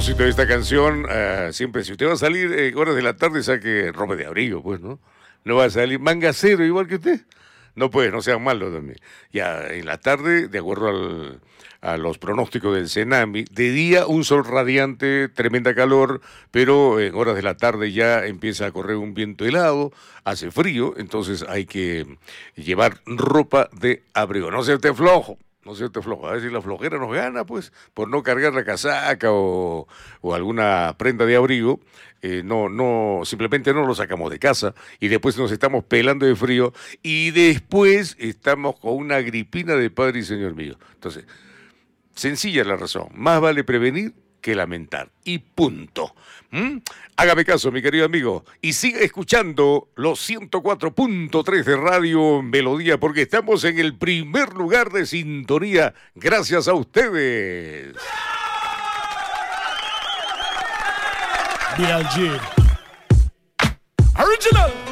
propósito de esta canción, siempre si usted va a salir horas de la tarde, saque ropa de abrigo, pues, ¿no? No va a salir mangacero igual que usted. No puede, no sean malos también. Ya en la tarde, de acuerdo a los pronósticos del Cenami, de día un sol radiante, tremenda calor, pero en horas de la tarde ya empieza a correr un viento helado, hace frío, entonces hay que llevar ropa de abrigo. No sea usted flojo. No sea usted flojo, a ver si la flojera nos gana, pues, por no cargar la casaca o alguna prenda de abrigo, simplemente no lo sacamos de casa y después nos estamos pelando de frío y después estamos con una gripina de padre y señor mío. Entonces, sencilla la razón, más vale prevenir que lamentar. Y punto. Hágame caso, mi querido amigo, y siga escuchando los 104.3 de Radio Melodía, porque estamos en el primer lugar de sintonía, gracias a ustedes. B.I.G. Original.